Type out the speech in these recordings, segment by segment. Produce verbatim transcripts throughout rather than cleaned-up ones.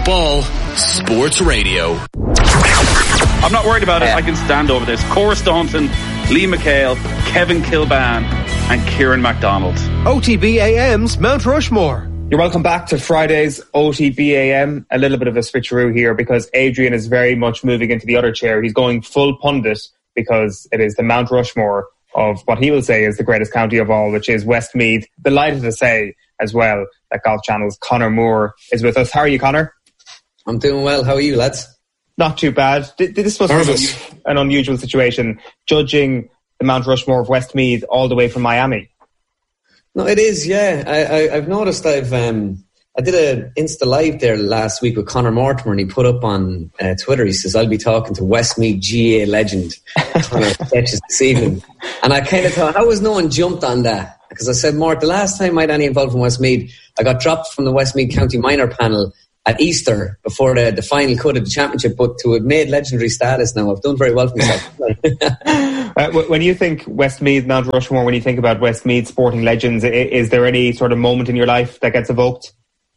Ball Sports Radio. I'm not worried about it. I can stand over this. Cora Staunton, Lee McHale, Kevin Kilban and Kieran MacDonald. O T B A M's Mount Rushmore. You're welcome back to Friday's O T B A M. A little bit of a switcheroo here because Adrian is very much moving into the other chair. He's going full pundit because it is the Mount Rushmore of what he will say is the greatest county of all, which is Westmeath. Delighted to say as well that Golf Channel's Conor Moore is with us. How are you, Conor? I'm doing well. How are you, lads? Not too bad. This must be an unusual situation, judging the Mount Rushmore of Westmeath all the way from Miami. No, it is, yeah. I, I, I've noticed I've... Um, I did an Insta Live there last week with Conor Mortimer, and he put up on uh, Twitter, he says, I'll be talking to Westmeath G A legend Conor Sketches this evening. And I kind of thought, how has no one jumped on that? Because I said, Mort, the last time I had any involvement in Westmeath, I got dropped from the Westmeath County Minor panel at Easter before the, the final cut of the championship, but to have made legendary status now, I've done very well for myself. uh, when you think Westmeath, Mount Rushmore, when you think about Westmeath sporting legends, is there any sort of moment in your life that gets evoked?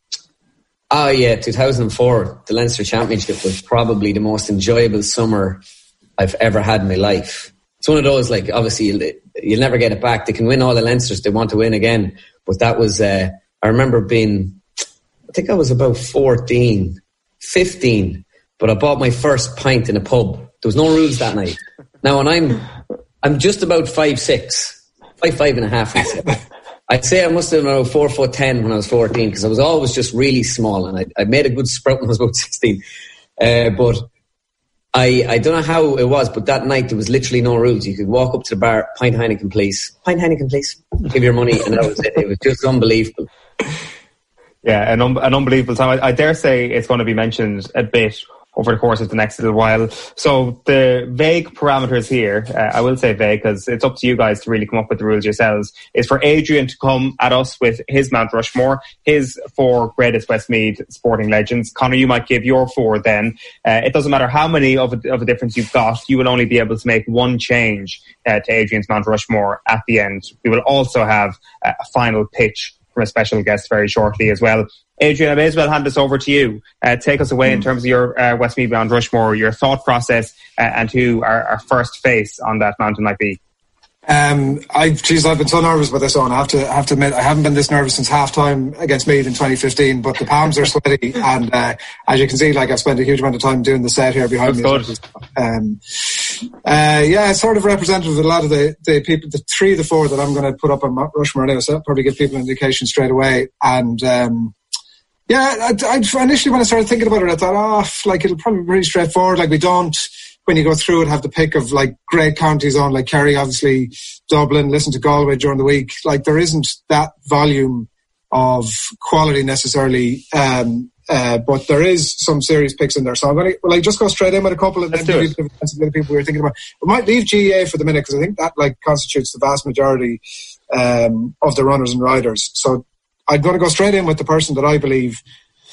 Oh yeah, two thousand four, the Leinster Championship was probably the most enjoyable summer I've ever had in my life. It's one of those, like, obviously you'll, you'll never get it back. They can win all the Leinsters, they want to win again. But that was, uh, I remember being, I think I was about fourteen, fifteen, but I bought my first pint in a pub. There was no rules that night. Now, and I'm, I'm just about five six, five five and a half, I'd say. I'd say I must have been about four foot ten when I was fourteen, because I was always just really small, and I, I made a good sprout when I was about sixteen. Uh, but I I don't know how it was, but that night there was literally no rules. You could walk up to the bar, pint Heineken, please, pint Heineken, please, give your money, and that was it. It was just unbelievable. Yeah, an, un- an unbelievable time. I, I dare say it's going to be mentioned a bit over the course of the next little while. So the vague parameters here, uh, I will say vague because it's up to you guys to really come up with the rules yourselves, is for Adrian to come at us with his Mount Rushmore, his four greatest Westmeath sporting legends. Conor, you might give your four then. Uh, it doesn't matter how many of a, of a difference you've got, you will only be able to make one change uh, to Adrian's Mount Rushmore at the end. We will also have uh, a final pitch from a special guest very shortly as well. Adrian, I may as well hand this over to you. Uh, take us away mm. in terms of your uh, Westmeath Mount Rushmore, your thought process, uh, and who our, our first face on that mountain might be. Um, I, geez, I've been so nervous about this one. I have to, I have to admit, I haven't been this nervous since half time against Meath in twenty fifteen, but the palms are sweaty. And, uh, as you can see, like, I've spent a huge amount of time doing the set here behind That's me. Good. Um, uh, yeah, it's sort of representative of a lot of the, the people, the three of the four that I'm going to put up on Mount Rushmore anyway, so that'll probably give people an indication straight away. And, um, yeah, I, I, initially when I started thinking about it, I thought, oh, like, it'll probably be pretty straightforward. Like, we don't, when you go through it, have the pick of, like, great counties on, like Kerry, obviously, Dublin, listen to Galway during the week. Like, there isn't that volume of quality necessarily, um, uh, but there is some serious picks in there. So I'm going to, well, like, just go straight in with a couple and then give you the people we were thinking about. We might leave G A A for the minute because I think that, like, constitutes the vast majority um, of the runners and riders. So I'm going to go straight in with the person that I believe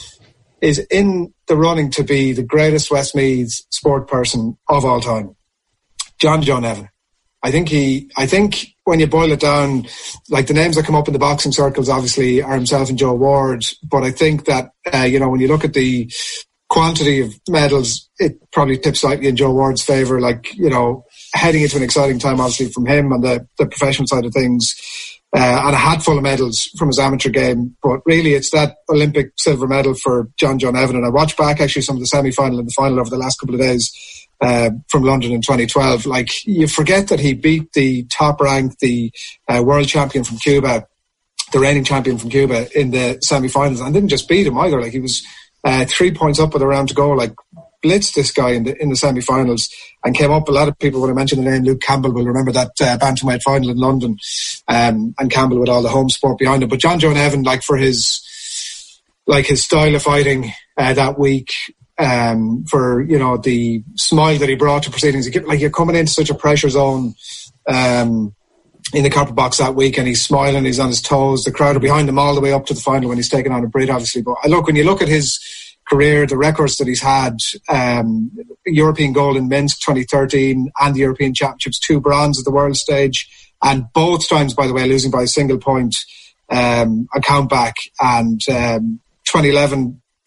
is in the running to be the greatest Westmeath sport person of all time, John John Evan. I think he, I think when you boil it down, like the names that come up in the boxing circles obviously are himself and Joe Ward, but I think that, uh, you know, when you look at the quantity of medals, it probably tips slightly in Joe Ward's favour, like, you know, heading into an exciting time obviously from him on the, the professional side of things. Uh, and a hatful of medals from his amateur game. But really, it's that Olympic silver medal for John John Evan. And I watched back actually some of the semi-final and the final over the last couple of days uh, from London in twenty twelve. Like, you forget that he beat the top ranked, the uh, world champion from Cuba, the reigning champion from Cuba in the semi-finals, and didn't just beat him either. Like, he was uh, three points up with a round to go, like, blitzed this guy in the in the semi-finals and came up. A lot of people, when I mention the name Luke Campbell, will remember that uh, bantamweight final in London, um, and Campbell with all the home sport behind him. But John John Evan, like, for his like his style of fighting uh, that week, um, for, you know, the smile that he brought to proceedings, he, like, you're coming into such a pressure zone um, in the copper box that week, and he's smiling, he's on his toes. The crowd are behind him all the way up to the final when he's taking on a Brit, obviously. But look, when you look at his career, the records that he's had, um, European gold in Minsk twenty thirteen and the European Championships, two bronze at the world stage, and both times, by the way, losing by a single point, um, a countback, and um, twenty eleven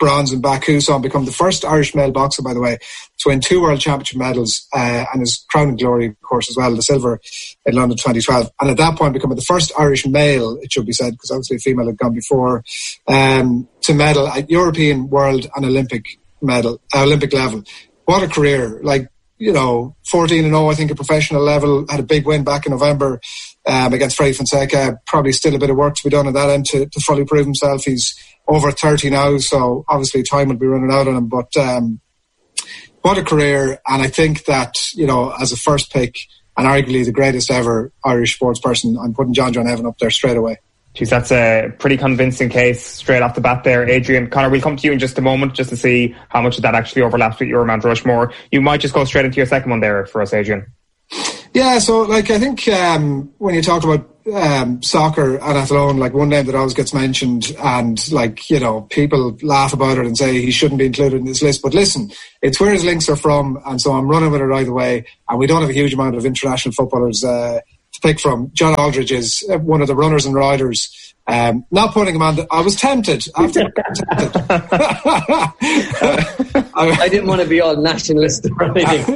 bronze in Baku, saw him become the first Irish male boxer, by the way, to win two World Championship medals, uh, and his crowning glory, of course, as well, the silver in London twenty twelve. And at that point, becoming the first Irish male, it should be said, because obviously a female had gone before, um, to medal at European, World and Olympic medal, uh, Olympic level. What a career. Like, you know, fourteen and oh, I think, at professional level, had a big win back in November um, against Freddie Fonseca. Probably still a bit of work to be done on that end to, to fully prove himself. He's over thirty now, so obviously time will be running out on him. But um, what a career. And I think that, you know, as a first pick and arguably the greatest ever Irish sports person, I'm putting John John Evan up there straight away. Jeez, that's a pretty convincing case straight off the bat there, Adrian. Conor, we'll come to you in just a moment just to see how much of that actually overlaps with your Mount Rushmore. You might just go straight into your second one there for us, Adrian. Yeah, so like I think um, when you talk about um, soccer and Athlone, like one name that always gets mentioned, and like, you know, people laugh about it and say he shouldn't be included in this list. But listen, it's where his links are from, and so I'm running with it right away. And we don't have a huge amount of international footballers uh, to pick from. John Aldridge is one of the runners and riders. Um, not putting him on the, I was tempted. After tempted. I didn't want to be all nationalist or anything.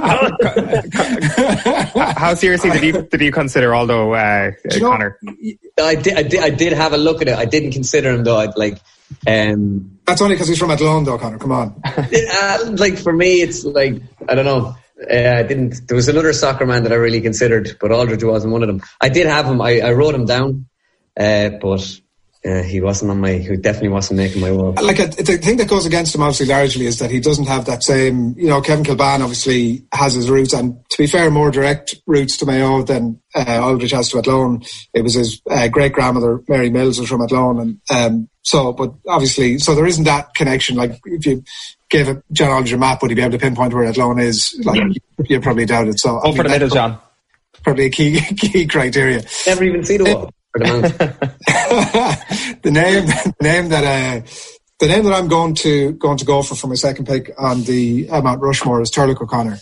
How seriously did you did you consider Aldo, uh, uh, Conor? I did, I did. I did have a look at it. I didn't consider him though. I'd like. Um, That's only because he's from Athlone, though, Conor. Come on. uh, like for me, it's like I don't know. Uh, I didn't. There was another soccer man that I really considered, but Aldridge wasn't one of them. I did have him. I, I wrote him down, uh, but uh, he wasn't on my. He definitely wasn't making my wall. Like a, the thing that goes against him, obviously, largely is that he doesn't have that same. You know, Kevin Kilbane obviously has his roots, and to be fair, more direct roots to Mayo than uh, Aldridge has to Athlone. It was his uh, great grandmother Mary Mills was from Athlone, and um, so, but obviously, so there isn't that connection. Like if you gave it John Aldridge a map, would he be able to pinpoint where Athlone is? Like you, you probably doubt it. So, oh, for the middle, John. Probably a key key criteria. Never even seen the wall. the name, the name that uh, the name that I'm going to going to go for for my second pick on the uh, Mount Rushmore is Turlough O'Connor.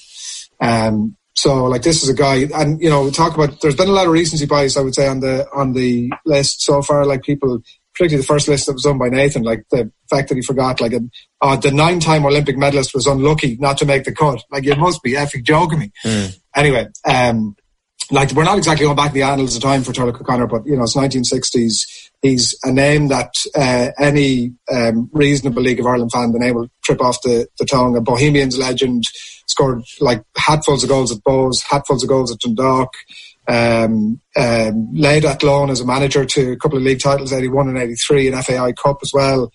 Um, so, like, this is a guy, and you know, we talk about. There's been a lot of recency bias, I would say, on the on the list so far. Like people, particularly the first list that was done by Nathan, like the fact that he forgot, like, a, uh, the nine-time Olympic medalist was unlucky not to make the cut. Like, you must be effing joking me. Mm. Anyway, um. Like, we're not exactly going back to the annals of time for Turlough O'Connor, but, you know, it's nineteen sixties. He's a name that uh, any um, reasonable League of Ireland fan, the name will trip off the, the tongue. A Bohemians legend, scored, like, hatfuls of goals at Bows, hatfuls of goals at Dundalk, um, um, led Athlone as a manager to a couple of league titles, eighty-one and eighty-three, and F A I Cup as well.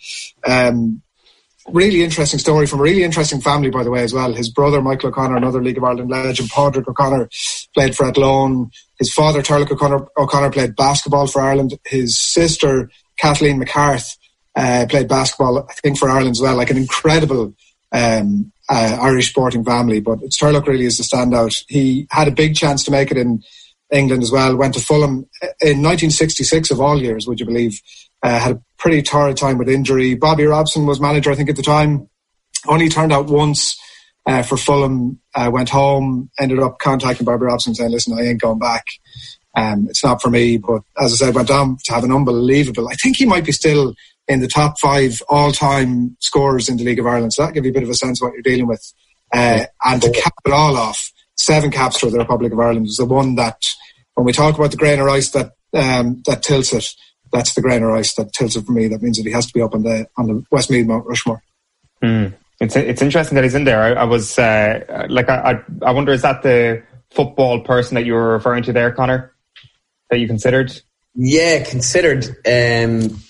Um, really interesting story from a really interesting family, by the way, as well. His brother, Michael O'Connor, another League of Ireland legend, Padraig O'Connor, played for Athlone. His father, Turlough O'Connor, O'Connor, played basketball for Ireland. His sister, Kathleen McCarth, uh, played basketball, I think, for Ireland as well. Like an incredible um, uh, Irish sporting family. But it's Turlough really is the standout. He had a big chance to make it in England as well. Went to Fulham in nineteen sixty-six, of all years, would you believe. Uh, had a pretty torrid time with injury. Bobby Robson was manager, I think, at the time. Only turned out once uh, for Fulham. Uh, went home, ended up contacting Bobby Robson saying, listen, I ain't going back. Um, it's not for me. But as I said, went on to have an unbelievable, I think he might be still in the top five all-time scorers in the League of Ireland. So that'll give you a bit of a sense of what you're dealing with. Uh, and to cap it all off, seven caps for the Republic of Ireland is the one that, when we talk about the grain of rice that um, that tilts it, that's the grain of rice that tilts it for me. That means that he has to be up on the on the Westmeath Mount Rushmore. Mm. It's it's interesting that he's in there. I, I was uh, like, I, I I wonder, is that the football person that you were referring to there, Conor, that you considered? Yeah, considered. Um,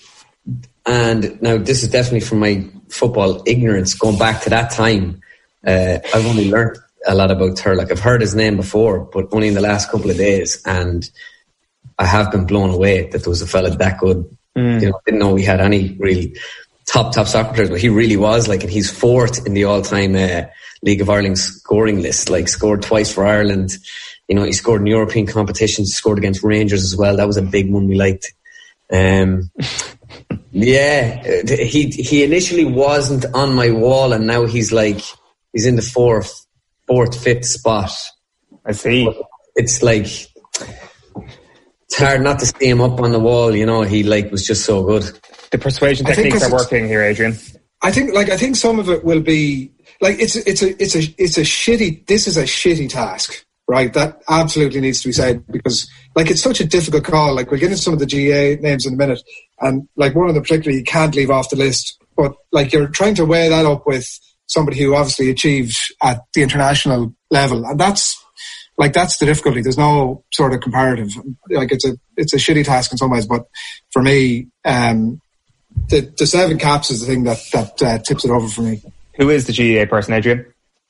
and now this is definitely from my football ignorance. Going back to that time, uh, I've only learnt a lot about Turlough. I've heard his name before, but only in the last couple of days, and I have been blown away that there was a fella that good. Mm. You know, I didn't know we had any really top, top soccer players, but he really was. Like, and he's fourth in the all-time uh, League of Ireland scoring list. Like, scored twice for Ireland. You know, he scored in European competitions, scored against Rangers as well. That was a big one we liked. Um, yeah, he he initially wasn't on my wall, and now he's like, he's in the fourth, fourth, fifth spot. I see. It's like, it's hard not to see him up on the wall, you know. He like was just so good. The persuasion techniques are working here, Adrian. I think, like, I think some of it will be like it's it's a it's a it's a shitty. This is a shitty task, right? That absolutely needs to be said because, like, it's such a difficult call. Like, we'll get into some of the G A A names in a minute, and like one of them particularly you can't leave off the list. But like, you're trying to weigh that up with somebody who obviously achieved at the international level, and that's like that's the difficulty. There's no sort of comparative. Like, it's a it's a shitty task in some ways, but for me, um, the the seven caps is the thing that that uh, tips it over for me. Who is the G A A person, Adrian?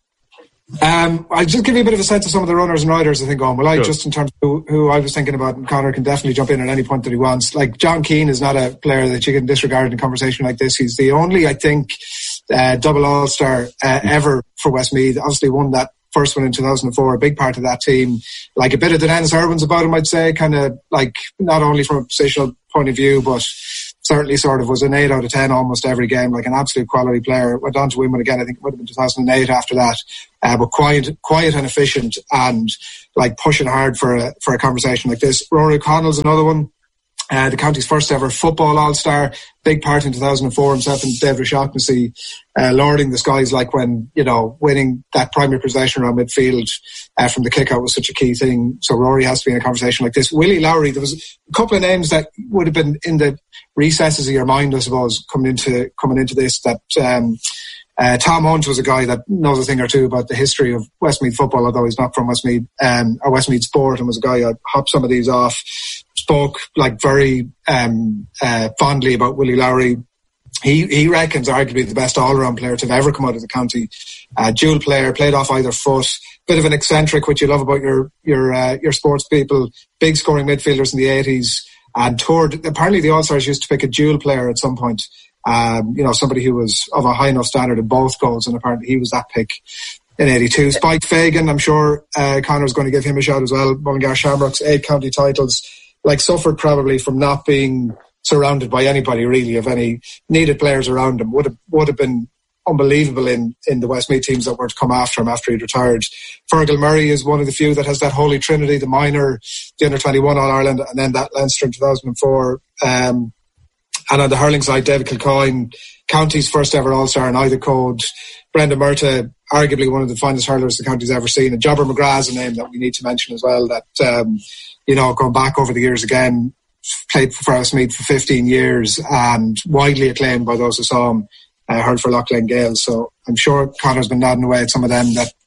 Um, I'll just give you a bit of a sense of some of the runners and riders I think on. Well, I sure. just in terms of who, who I was thinking about, and Conor can definitely jump in at any point that he wants. Like, John Keane is not a player that you can disregard in a conversation like this. He's the only, I think, uh, double All-Star uh, ever for Westmeath. Obviously won that first one in two thousand four, a big part of that team. Like, a bit of the Dennis Irwins about him, I'd say, kind of like not only from a positional point of view, but certainly sort of was an eight out of ten almost every game, like an absolute quality player. Went on to win one again, I think it would have been two thousand eight after that. Uh, but quiet, quiet and efficient and like pushing hard for a, for a conversation like this. Rory O'Connell's another one. Uh, the county's first ever football all-star, big part in two thousand four, himself and David O'Shaughnessy uh, lording the skies, like when, you know, winning that primary possession around midfield uh, from the kick-out was such a key thing. So Rory has to be in a conversation like this. Willie Lowry, there was a couple of names that would have been in the recesses of your mind, I suppose, coming into coming into this, that um, uh, Tom Hunt was a guy that knows a thing or two about the history of Westmeath football, although he's not from Westmeath, um, or Westmeath sport, and was a guy that hopped some of these off. Spoke like very um, uh, fondly about Willie Lowry. He he reckons arguably the best all-around player to have ever come out of the county. Uh, dual player, played off either foot. Bit of an eccentric, which you love about your your uh, your sports people. Big scoring midfielders in the eighties, and toured. Apparently, the All-Stars used to pick a dual player at some point. Um, you know, somebody who was of a high enough standard in both goals, and apparently he was that pick in eighty-two. Spike Fagan, I'm sure uh, Conor's going to give him a shout as well. Mullingar Shamrocks, eight county titles. Like, suffered probably from not being surrounded by anybody really of any needed players around him. Would have would have been unbelievable in, in the Westmeath teams that were to come after him after he'd retired. Fergal Murray is one of the few that has that holy trinity, the minor, the under twenty-one All-Ireland, and then that Leinster in two thousand four. Um, and on the hurling side, David Kilcoyne, county's first ever All-Star in either code. Brendan Murtagh, arguably one of the finest hurlers the county's ever seen. And Jobber McGrath is a name that we need to mention as well, that um, you know, going back over the years again, played for Westmeath for fifteen years and widely acclaimed by those who saw him, uh, heard for Loughlin Gales. So I'm sure Conor's been nodding away at some of them that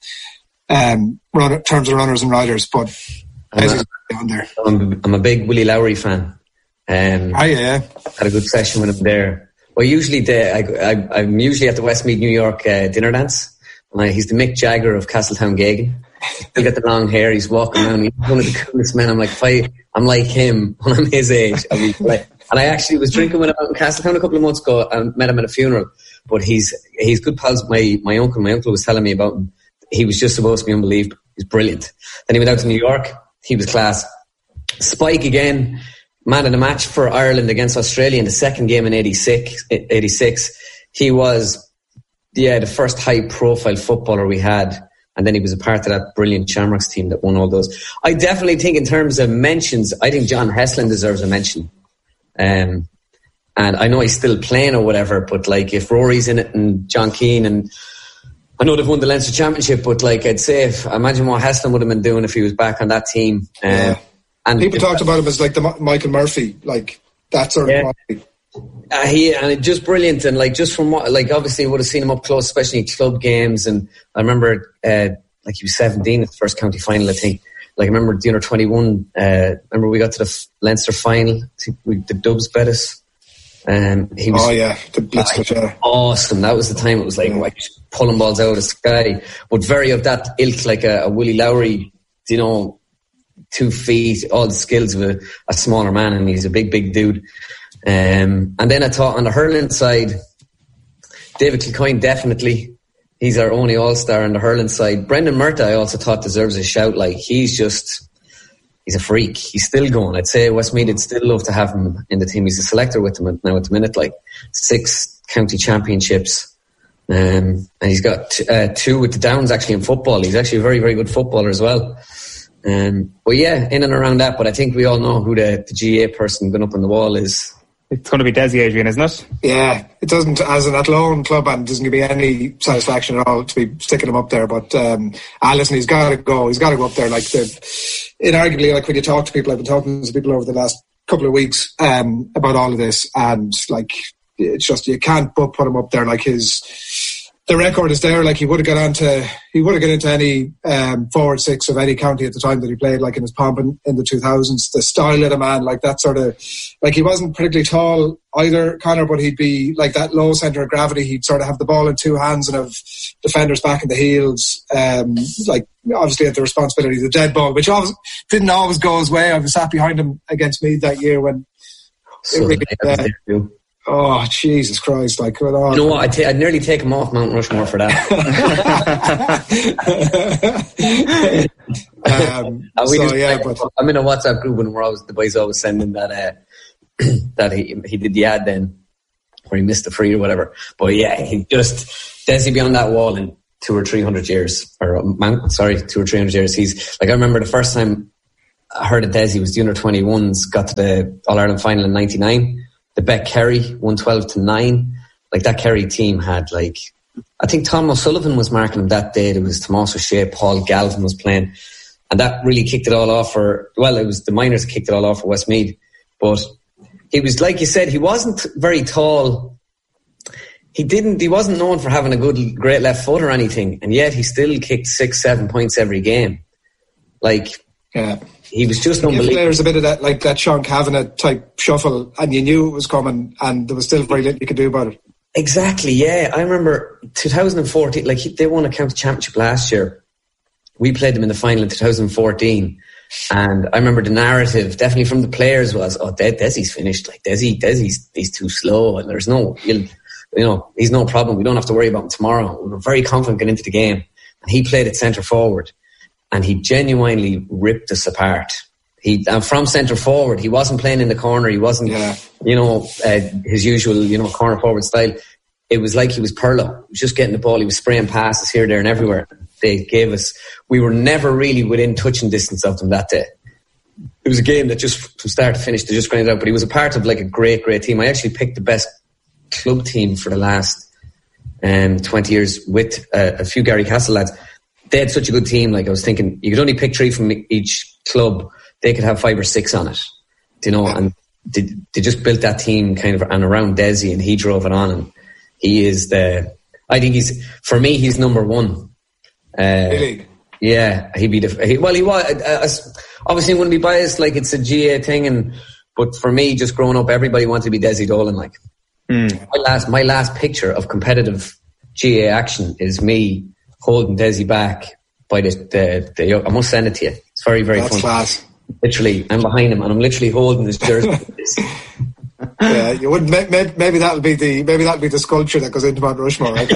um, run, terms of runners and riders, but I'm a, on there. I'm, I'm a big Willie Lowry fan. Um, oh yeah, had a good session with him there. Well, usually the, I, I, I'm usually at the Westmeath New York uh, dinner dance. And I, he's the Mick Jagger of Castletown Gagan. Still got the long hair. He's walking around. He's one of the coolest men. I'm like, if I, I'm like him when I'm his age. I'll be like, and I actually was drinking with him out in Castletown a couple of months ago and met him at a funeral. But he's he's good pals. My my uncle, my uncle was telling me about him. He was just supposed to be unbelievable. He's brilliant. Then he went out to New York. He was class. Spike again, man of the match for Ireland against Australia in the second game in eighty-six. eighty-six. He was, yeah, the first high-profile footballer we had. And then he was a part of that brilliant Shamrocks team that won all those. I definitely think in terms of mentions, I think John Heslin deserves a mention. Um, and I know he's still playing or whatever, but like if Rory's in it and John Keane, and I know they've won the Leinster Championship, but like I'd say, if, imagine what Heslin would have been doing if he was back on that team. Uh, yeah. And people talked about him as like the Michael Murphy, like that sort of yeah. quality. Uh, he and it just brilliant, and like just from what, like obviously would have seen him up close, especially in club games. And I remember, uh, like he was seventeen at the first county final, I think. Like I remember the under twenty-one. Uh, remember we got to the F- Leinster final. I think we, the Dubs bet us. Um, he was, oh yeah, the Blitz, yeah. Awesome. That was the time. It was like, yeah. like pulling balls out of the sky, but very of that ilk, like a, a Willie Lowry. You know, two feet, all the skills of a, a smaller man, and he's a big, big dude. Um, and then I thought on the hurling side, David Kilcoyne definitely, he's our only all-star on the hurling side. Brendan Murtagh I also thought deserves a shout. Like he's just, he's a freak. He's still going. I'd say Westmeath would still love to have him in the team. He's a selector with them now at the minute, like six county championships. Um, and he's got t- uh, two with the Downs actually in football. He's actually a very, very good footballer as well. Um, but yeah, in and around that. But I think we all know who the, the G A A person going up on the wall is. it's going to be Desi, Adrian, isn't it? Yeah, it doesn't, as an Athlone club, and it doesn't give me any satisfaction at all to be sticking him up there. But um, ah, listen, he's got to go. He's got to go up there. Like the, inarguably, like when you talk to people, I've been talking to people over the last couple of weeks um, about all of this, and like it's just you can't but put him up there. Like his. The record is there. Like he would have got onto, he would have got into any um, forward six of any county at the time that he played. Like in his pomp in, in the two thousands, the style of the man, like that sort of, like he wasn't particularly tall either, Conor, but he'd be like that low centre of gravity. He'd sort of have the ball in two hands and have defenders back in the heels. Um, like obviously had the responsibility of the dead ball, which always, didn't always go his way. I was sat behind him against Meath that year when so it really, uh, oh, Jesus Christ. Like, oh, you know what? I'd, t- I'd nearly take him off Mount Rushmore for that. um, so, just, yeah, like, but I'm in a WhatsApp group and we're always, the boys always sending that uh, that he he did the ad then where he missed the free or whatever. But yeah, he just, Desi beyond that wall in two or three hundred years. Or, man, sorry, two or three hundred years. He's, like, I remember the first time I heard of Desi was the under twenty-ones, got to the All-Ireland final in ninety-nine. The Beck Kerry won twelve to nine. Like that Kerry team had like, I think Tom O'Sullivan was marking him that day. There was Tomas O'Shea, Paul Galvin was playing. And that really kicked it all off for, well, it was the minors kicked it all off for Westmeath. But he was, like you said, he wasn't very tall. He didn't, he wasn't known for having a good, great left foot or anything. And yet he still kicked six, seven points every game. Like, yeah. He was just unbelievable. Give players a bit of that, like that Sean Kavanagh type shuffle, and you knew it was coming, and there was still very little you could do about it. Exactly, yeah. I remember twenty fourteen, like they won a county championship last year. We played them in the final in twenty fourteen, and I remember the narrative, definitely from the players, was, "Oh, Des- Desi's finished. Like Desi, Desi's he's too slow, and there's no, you'll, you know, he's no problem. We don't have to worry about him tomorrow." We were very confident getting into the game, and he played at centre forward. And he genuinely ripped us apart. He and from centre forward, he wasn't playing in the corner. He wasn't, yeah. you know, uh, his usual, you know, corner forward style. It was like he was Perlo. He was just getting the ball. He was spraying passes here, there, and everywhere. They gave us. We were never really within touching distance of them that day. It was a game that just from start to finish, they just grinded out. But he was a part of like a great, great team. I actually picked the best club team for the last um, twenty years with uh, a few Gary Castle lads. They had such a good team. Like I was thinking, you could only pick three from each club. They could have five or six on it, you know. And they, they just built that team kind of and around Desi, and he drove it on. And he is the. I think he's for me. He's number one. Uh, really? Yeah, he'd be the. He, well, he was uh, obviously wouldn't be biased. Like it's a G A thing, and but for me, just growing up, everybody wanted to be Desi Dolan. Like mm. my last, my last picture of competitive G A action is me holding Desi back by the, the, the I must send it to you. It's very, very That's fun. Class. Literally, I'm behind him and I'm literally holding his jersey. Yeah, you would maybe, maybe that'll be the maybe that'll be the sculpture that goes into Mount Rushmore, right?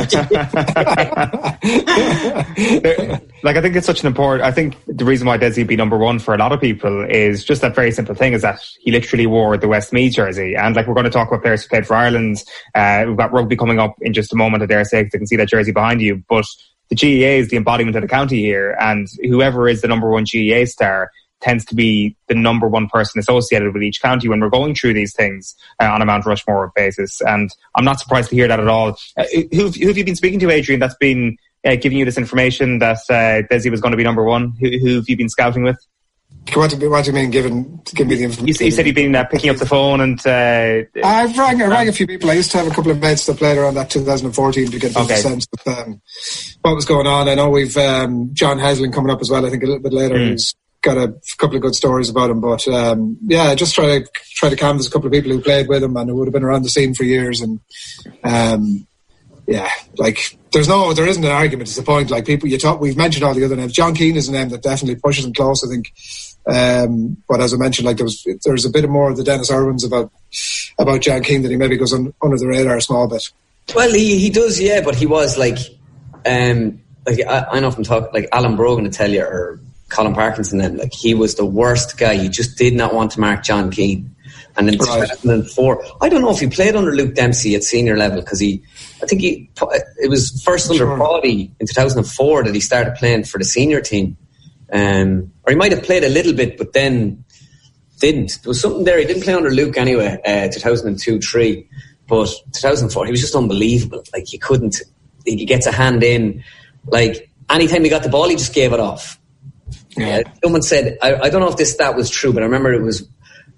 Like I think it's such an important. I think the reason why Desi would be number one for a lot of people is just that very simple thing: is that he literally wore the Westmeath jersey. And like we're going to talk about players who played for Ireland. Uh, we've got rugby coming up in just a moment. I dare say, because I can see that jersey behind you, but the G A A is the embodiment of the county here, and whoever is the number one G A A star tends to be the number one person associated with each county when we're going through these things uh, on a Mount Rushmore basis. And I'm not surprised to hear that at all. Uh, who, who have you been speaking to, Adrian, that's been uh, giving you this information that uh, Desi was going to be number one? Who, who have you been scouting with? What do, what do you mean, given, give me the information? You, you said you've been uh, picking up the phone and... Uh, I rang, I rang a few people. I used to have a couple of mates that played around that two thousand fourteen to get a okay. sense of um, what was going on. I know we've um, John Heslin coming up as well, I think a little bit later. Mm. He's got a couple of good stories about him. But um, yeah, just try to try to canvass a couple of people who played with him and who would have been around the scene for years. And um, yeah, like there's no, there isn't an argument. It's the point. Like people, you talk. We've mentioned all the other names. John Keane is a name that definitely pushes him close, I think. Um, but as I mentioned, like there was, there's a bit more of the Dennis Irwins about about John Keane that he maybe goes un, under the radar a small bit. Well, he he does, yeah. But he was like, um, like I, I know from talk like Alan Brogan to tell you or Colin Parkinson. Then like he was the worst guy. He just did not want to mark John Keane. And in right. two thousand four, I don't know if he played under Luke Dempsey at senior level because he, I think he, it was first under sure. Proddy in two thousand four that he started playing for the senior team. Um, or he might have played a little bit, but then didn't. There was something there. He didn't play under Luke anyway, uh, two thousand two three. But two thousand four, he was just unbelievable. Like, you couldn't... He gets a hand in. Like, anytime he got the ball, he just gave it off. Yeah. Uh, someone said... I, I don't know if this stat was true, but I remember it was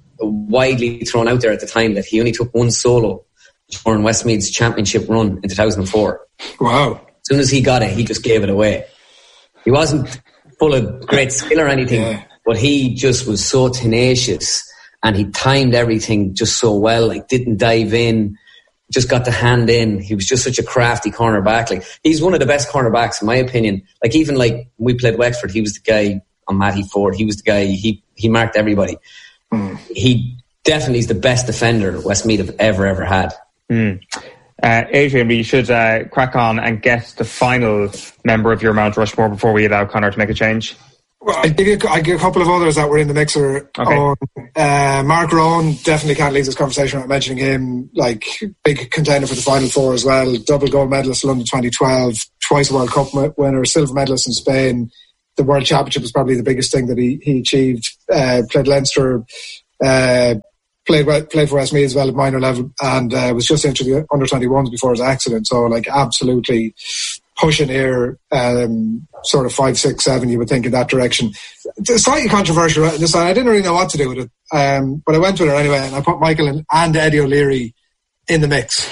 widely thrown out there at the time that he only took one solo during Westmeath's championship run in two thousand four. Wow. As soon as he got it, he just gave it away. He wasn't full of great skill or anything, yeah. but he just was so tenacious and he timed everything just so well, like didn't dive in, just got the hand in. He was just such a crafty cornerback. Like, he's one of the best cornerbacks in my opinion. Like, even like we played Wexford, he was the guy on Matty Ford. He was the guy, he, he marked everybody. Mm. He definitely is the best defender Westmeath have ever, ever had. Mm. Uh, Adrian, we should uh, crack on and get the final member of your Mount Rushmore before we allow Conor to make a change. Well, I give you I give a couple of others that were in the mixer. Okay. On, uh, Mark Rowan definitely can't leave this conversation without mentioning him. Like, big contender for the Final Four as well. Double gold medalist in London twenty twelve, twice a World Cup winner, silver medalist in Spain. The World Championship was probably the biggest thing that he he achieved. Uh, played Leinster. Uh, Played played for Westmeath as well at minor level, and uh, was just into the under twenty-ones before his accident. So, like, absolutely pushing here, um, sort of five, six, seven. You would think in that direction. It's slightly controversial. This I didn't really know what to do with it, um, but I went with it anyway, and I put Michael and, and Eddie O'Leary in the mix.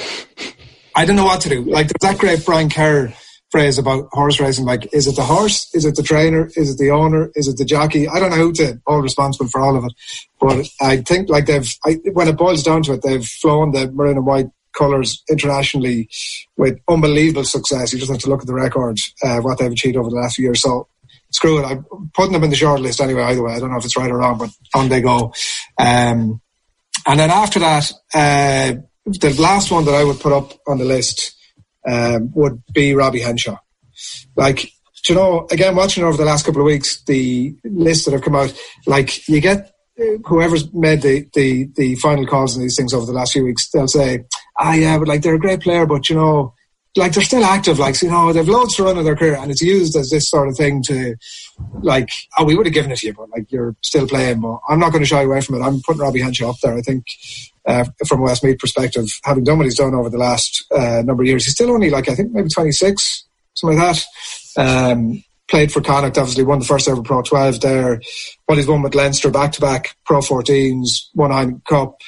I didn't know what to do. Like, there's that great Brian Kerr phrase about horse racing, like, is it the horse, is it the trainer, is it the owner, is it the jockey? I don't know who's all responsible for all of it, but I think, like, they've I, when it boils down to it, they've flown the maroon and white colours internationally with unbelievable success. You just have to look at the records, uh, what they've achieved over the last few years. So screw it, I'm putting them in the short list anyway, either way. I don't know if it's right or wrong, but on they go. Um, and then after that, uh, the last one that I would put up on the list Um, would be Robbie Henshaw. Like, you know, again, watching over the last couple of weeks, the lists that have come out, like, you get whoever's made the, the, the final calls on these things over the last few weeks, they'll say, ah, yeah, but like, they're a great player, but, you know, like, they're still active, like, you know, they've loads to run in their career, and it's used as this sort of thing to, like, oh, we would have given it to you, but, like, you're still playing. But I'm not going to shy away from it. I'm putting Robbie Henshaw up there. I think, uh, from a Westmeath perspective, having done what he's done over the last uh, number of years, he's still only, like, I think maybe twenty-six, something like that. Um, played for Connacht, obviously, won the first ever Pro twelve there. What he's won with Leinster, back-to-back Pro fourteens, won Heineken Cup,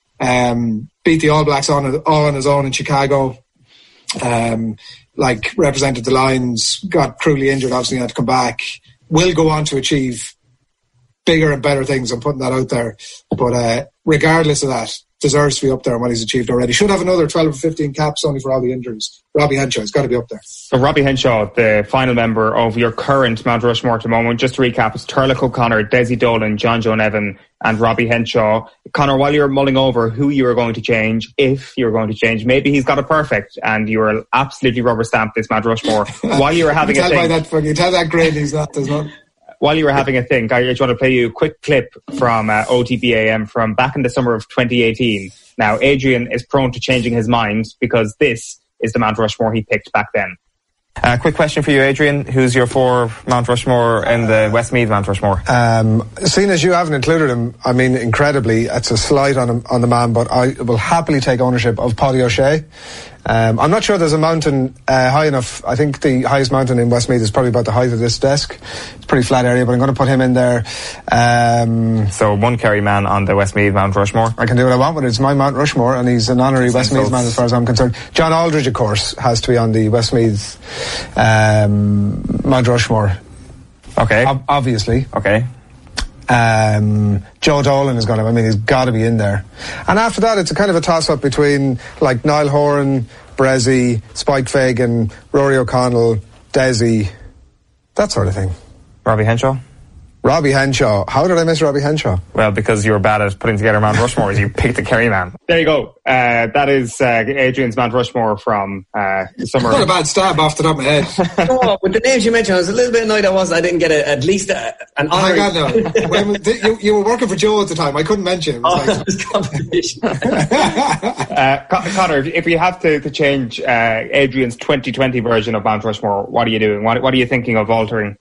um, beat the All Blacks on all on his own in Chicago. Um, like, represented the Lions, got cruelly injured, obviously had to come back, will go on to achieve bigger and better things. I'm putting that out there, but uh, regardless of that, deserves to be up there on what he's achieved already. Should have another twelve or fifteen caps only for all the injuries. Robbie Henshaw has got to be up there. So Robbie Henshaw, the final member of your current Mount Rushmore at the moment. Just to recap, it's Turlough O'Connor, Desi Dolan, John Joe Nevin and Robbie Henshaw. Conor, while you're mulling over who you were going to change, if you were going to change, maybe he's got it perfect and you were absolutely rubber stamped this Mount Rushmore. While you were having you a tell think, by that, you tell that grade he's not, there's not. While you were having a think, I just want to play you a quick clip from uh, O T B A M from back in the summer of twenty eighteen. Now, Adrian is prone to changing his mind because this is the Mount Rushmore he picked back then. Uh, quick question for you, Adrian. Who's your four Mount Rushmore in the Westmeath Mount Rushmore? Um, seeing as you haven't included him, I mean, incredibly, it's a slight on him, on the man, but I will happily take ownership of Paddy O'Shea. Um, I'm not sure there's a mountain uh, high enough. I think the highest mountain in Westmeath is probably about the height of this desk. It's a pretty flat area, but I'm going to put him in there. Um, so one Kerry man on the Westmeath Mount Rushmore. I can do what I want with it. It's my Mount Rushmore, and he's an honorary Westmeath man as far as I'm concerned. John Aldridge, of course, has to be on the Westmeath um, Mount Rushmore. Okay. Ob- obviously. Okay. Um, Joe Dolan is going to, I mean, he's got to be in there. And after that, it's a kind of a toss-up between, like, Niall Horan, Brezzy, Spike Fagan, Rory O'Connell, Desi, that sort of thing. Robbie Henshaw? Robbie Henshaw. How did I miss Robbie Henshaw? Well, because you were bad at putting together Mount Rushmore, you picked the Kerry man. There you go. Uh, that is uh, Adrian's Mount Rushmore from uh, the summer. Not a bad stab off the top of my head. No, with the names you mentioned, I was a little bit annoyed I was I didn't get a, at least a, an honour. Oh my God, no. When, you, you were working for Joe at the time. I couldn't mention it. It was oh, like... this competition. uh, Conor, if you have to, to change uh, Adrian's twenty twenty version of Mount Rushmore, what are you doing? What, what are you thinking of altering?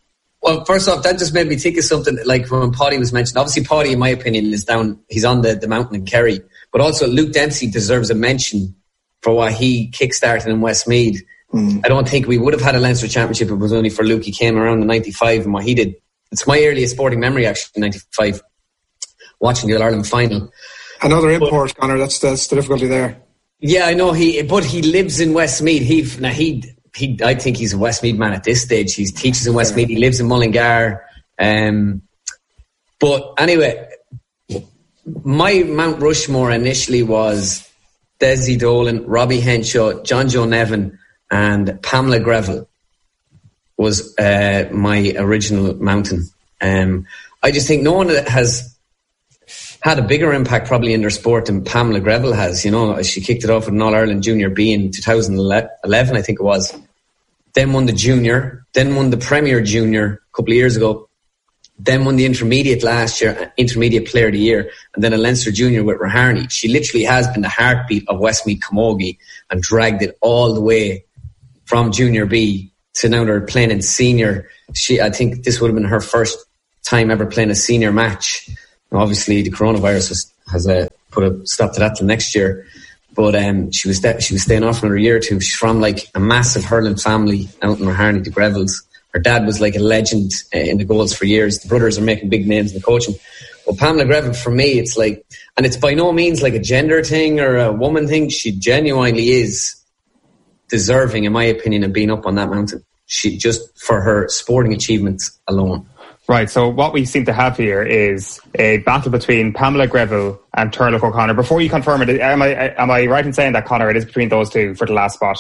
Well, first off, that just made me think of something like when Paddy was mentioned. Obviously, Paddy, in my opinion, is down. He's on the, the mountain in Kerry. But also, Luke Dempsey deserves a mention for what he kickstarted in Westmeath. Mm. I don't think we would have had a Leinster Championship if it was only for Luke. He came around in ninety-five and what he did. It's my earliest sporting memory, actually, in ninety-five, watching the All-Ireland final. Another import, but, Conor. That's, that's the difficulty there. Yeah, I know. He, But he lives in Westmeath. He, now, he... He, I think he's a Westmeath man at this stage. He teaches in Westmeath. He lives in Mullingar. Um, but anyway, my Mount Rushmore initially was Desi Dolan, Robbie Henshaw, John Joe Nevin, and Pamela Greville was uh, my original mountain. Um, I just think no one has had a bigger impact probably in their sport than Pamela Greville has. You know, she kicked it off with an All-Ireland Junior B in two thousand eleven, I think it was. Then won the junior, then won the Premier Junior a couple of years ago, then won the intermediate last year, intermediate player of the year, and then a Leinster Junior with Raharney. She literally has been the heartbeat of Westmeath Camogie and dragged it all the way from Junior B to now they're playing in senior. She, I think this would have been her first time ever playing a senior match. Now, obviously, the coronavirus has, has uh, put a stop to that till next year. But um, she was de- she was staying off for another year or two. She's from like a massive hurling family out in Raharney, the Grevilles. Her dad was like a legend uh, in the goals for years. The brothers are making big names in the coaching. Well, Pamela Greville, for me, it's like, and it's by no means like a gender thing or a woman thing. She genuinely is deserving, in my opinion, of being up on that mountain. She just for her sporting achievements alone. Right, so what we seem to have here is a battle between Pamela Greville and Turlough O'Connor. Before you confirm it, am I am I right in saying that, Conor, it is between those two for the last spot?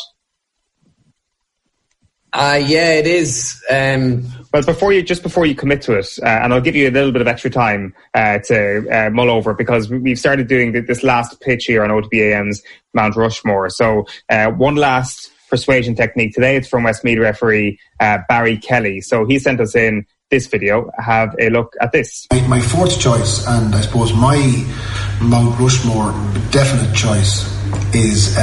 Uh, yeah, it is. Um, well, before you just before you commit to it, uh, and I'll give you a little bit of extra time uh, to uh, mull over, because we've started doing this last pitch here on O T B A M's Mount Rushmore. So uh, one last persuasion technique. Today it's from Westmeath referee uh, Barry Kelly. So he sent us in this video. Have a look at this. My, my fourth choice, and I suppose my Mount Rushmore definite choice, is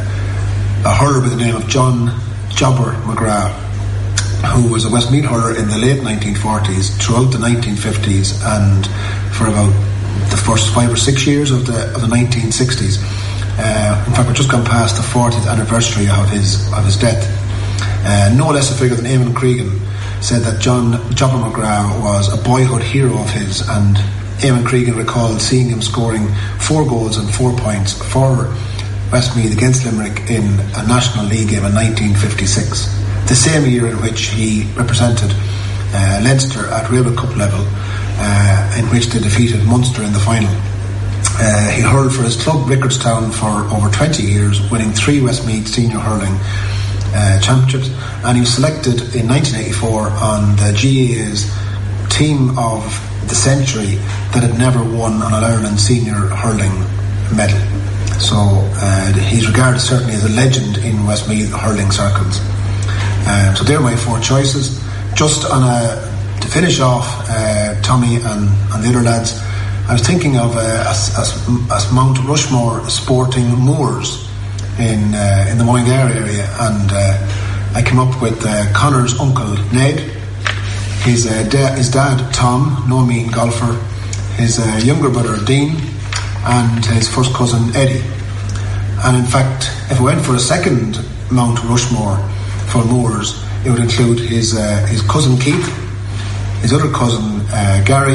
uh, a hurler by the name of John Jobber McGrath, who was a Westmeath hurler in the late nineteen forties, throughout the nineteen fifties, and for about the first five or six years of the of the nineteen sixties. Uh, in fact, we've just gone past the fortieth anniversary of his of his death. Uh, no less a figure than Eamon Cregan said that John Jobber McGrath was a boyhood hero of his, and Eamon Cregan recalled seeing him scoring four goals and four points for Westmeath against Limerick in a National League game in nineteen fifty-six, the same year in which he represented uh, Leinster at Railway Cup level, uh, in which they defeated Munster in the final. Uh, he hurled for his club Rickardstown for over twenty years, winning three Westmeath senior hurling uh, championships, and he was selected in nineteen eighty-four on the G A A's team of the century that had never won an All-Ireland senior hurling medal. So uh, he's regarded certainly as a legend in Westmeath hurling circles. Um, so they're my four choices. Just on a, to finish off, uh, Tommy and, and the other lads, I was thinking of uh, as, as, as Mount Rushmore sporting moors in uh, in the Mullingar area, and uh, I came up with uh, Conor's uncle Ned, his uh, da- his dad Tom, no mean golfer, his uh, younger brother Dean, and his first cousin Eddie. And in fact, if I went for a second Mount Rushmore for moors, it would include his uh, his cousin Keith, his other cousin uh, Gary,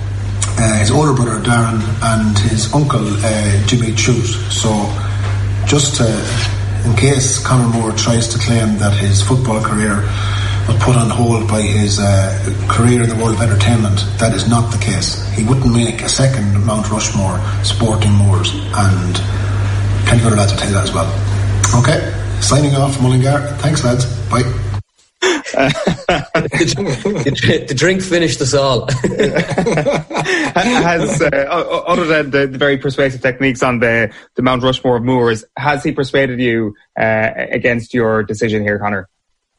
uh, his older brother Darren, and his uncle uh, Jimmy Chute. So just uh, in case Conor Moore tries to claim that his football career was put on hold by his uh, career in the world of entertainment, that is not the case. He wouldn't make a second Mount Rushmore sporting moors, and plenty of other lads will tell you that as well. Okay, signing off from Mullingar. Thanks, lads. Bye. the, the drink finished us all. Has uh, other than the, the very persuasive techniques on the, the Mount Rushmore of moors, has he persuaded you uh, against your decision here, Conor?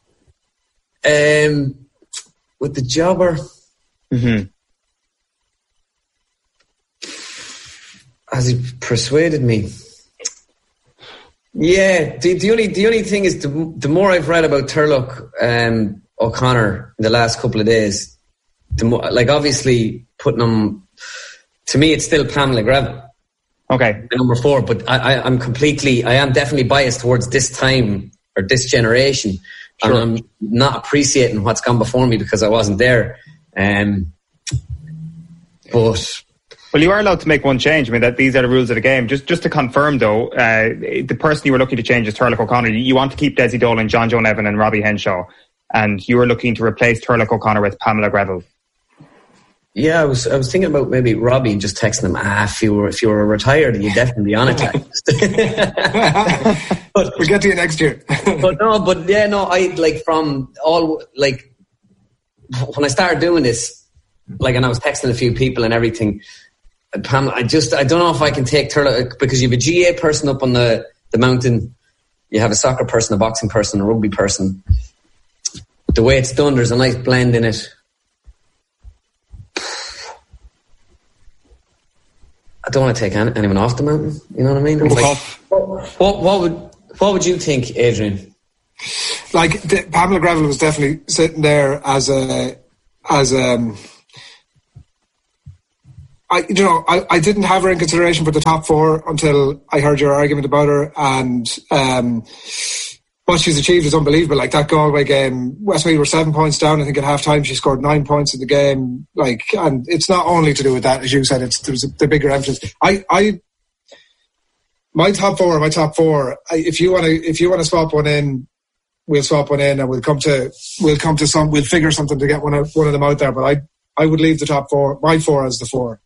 Um, with the jobber, mm-hmm. has he persuaded me? Yeah, the, the only the only thing is the, the more I've read about Turlough um, O'Connor in the last couple of days, the mo- like obviously putting him, to me it's still Pamela Greville. Okay. Number four, but I, I, I'm completely, I am definitely biased towards this time or this generation. Sure. And I'm not appreciating what's gone before me because I wasn't there. Um, but... Well, you are allowed to make one change. I mean, that these are the rules of the game. Just just to confirm, though, uh, the person you were looking to change is Turlough O'Connor. You want to keep Desi Dolan, John Joe Nevin and Robbie Henshaw. And you were looking to replace Turlough O'Connor with Pamela Greville. Yeah, I was I was thinking about maybe Robbie and just texting him, ah, if you were if you were retired, you'd definitely be on attack. But we'll get to you next year. But no, but yeah, no, I like from all like when I started doing this, like, and I was texting a few people and everything. Pam, I just I don't know if I can take Turlough because you have a G A person up on the the mountain, you have a soccer person, a boxing person, a rugby person. The way it's done, there's a nice blend in it. I don't want to take anyone off the mountain. You know what I mean? Like, what, what would what would you think, Adrian? Like the, Pamela Greville was definitely sitting there as a as a. I you know I, I didn't have her in consideration for the top four until I heard your argument about her, and um, what she's achieved is unbelievable. Like that Galway game, Westmeath were seven points down. I think at half time she scored nine points in the game. Like, and it's not only to do with that, as you said. It's there's a, the bigger emphasis. I, I, my top four, my top four. I, if you want to, if you want to swap one in, we'll swap one in, and we'll come to, we'll come to some, we'll figure something to get one of one of them out there. But I, I would leave the top four, my four as the four.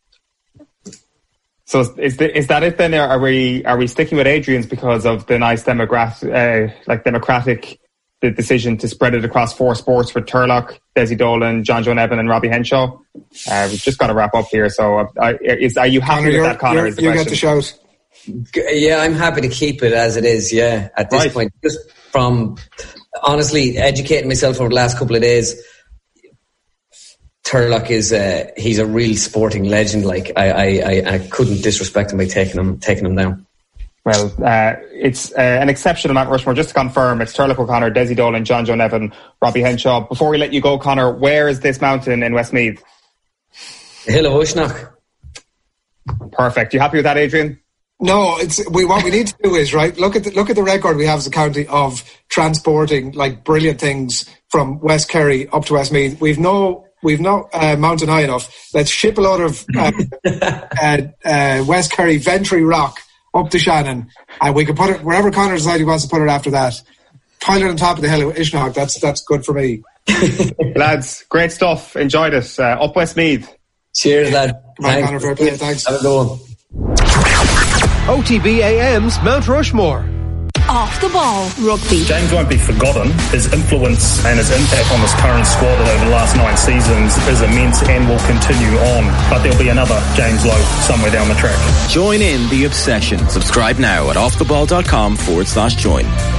So is the, is that it then? Are we are we sticking with Adrian's because of the nice demographic, uh, like democratic, the decision to spread it across four sports with Turlough, Desi Dolan, John Joe Nevin, and Robbie Henshaw? Uh, we've just got to wrap up here. So, uh, is are you happy Connor, with that, Connor? Is the you question. get the shout. Yeah, I'm happy to keep it as it is. Yeah, at this right. point, just from honestly educating myself over the last couple of days. Turlough is uh, he's a real sporting legend. Like I, I, I couldn't disrespect him by taking him taking him down. Well, uh, it's uh, an exceptional Mount Rushmore. Just to confirm, it's Turlough O'Connor, Desi Dolan, John Joe Nevin, Robbie Henshaw. Before we let you go, Connor, where is this mountain in Westmeath? The Hill of Uisneach. Perfect. You happy with that, Adrian? No, it's we. What we need to do is right. Look at the, look at the record we have as a county of transporting like brilliant things from West Kerry up to Westmeath. We've no. We've not uh, mountain high enough. Let's ship a lot of uh, uh, uh, West Kerry Ventry rock up to Shannon, and we can put it wherever Connor decides he wants to put it after that. Pile it on top of the Hill of Uisneach. That's that's good for me. Lads, great stuff. Enjoyed it. Uh, up Westmeath. Cheers, lad. Come on, Connor, fair play. Thanks. Have a good one. O T B A M's Mount Rushmore. Off the ball rugby. James won't be forgotten. His influence and his impact on this current squad over the last nine seasons is immense and will continue on. But there'll be another James Lowe somewhere down the track. Join in the obsession. Subscribe now at offtheball.com forward slash join.